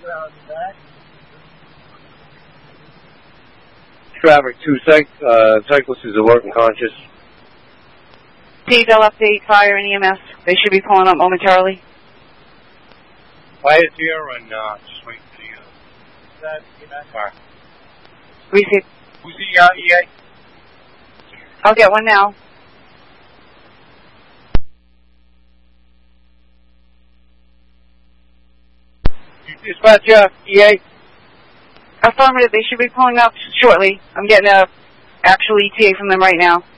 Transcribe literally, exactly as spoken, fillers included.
Traffic two, cyc uh, cyclist is alert and conscious. P, they'll update fire and E M S. They should be pulling up momentarily. Fire's here and uh, just wait for the uh, that, that car. Receive. Who's the uh, E A? I'll get one now. Dispatcher, E A. Affirmative, they should be pulling up shortly. I'm getting a actual E T A from them right now.